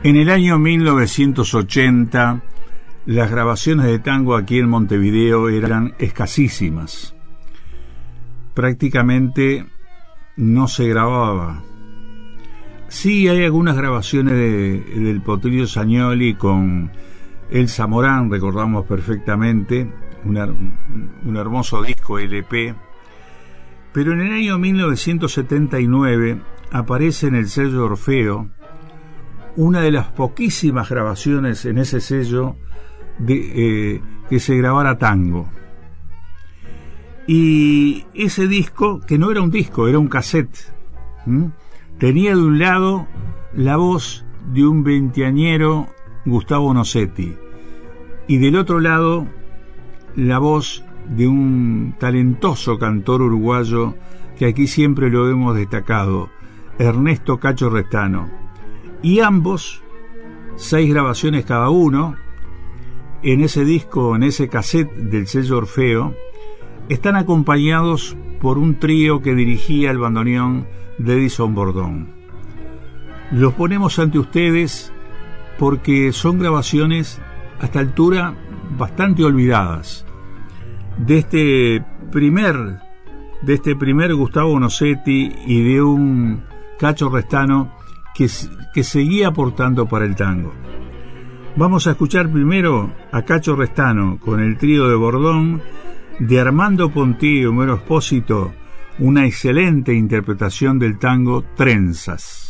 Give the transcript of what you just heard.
En el año 1980, las grabaciones de tango aquí en Montevideo eran escasísimas. Prácticamente no se grababa. Sí, hay algunas grabaciones del Potrillo Sagnoli con Elsa Morán, recordamos perfectamente, un hermoso disco LP. Pero en el año 1979 aparece en el sello Orfeo una de las poquísimas grabaciones en ese sello que se grabara tango. Y ese disco, que no era un disco, era un cassette, tenía de un lado la voz de un veinteañero Gustavo Nocetti y del otro lado la voz de un talentoso cantor uruguayo que aquí siempre lo hemos destacado, Ernesto Cacho Restano. Y ambos, 6 grabaciones cada uno, en ese disco, en ese cassette del sello Orfeo, están acompañados por un trío que dirigía el bandoneón de Edison Bordón. Los ponemos ante ustedes porque son grabaciones a esta altura bastante olvidadas de este primer Gustavo Nocetti y de un Cacho Restano que seguía aportando para el tango. Vamos a escuchar primero a Cacho Restano con el trío de Bordón, de Armando Ponti y Homero Espósito, una excelente interpretación del tango Trenzas.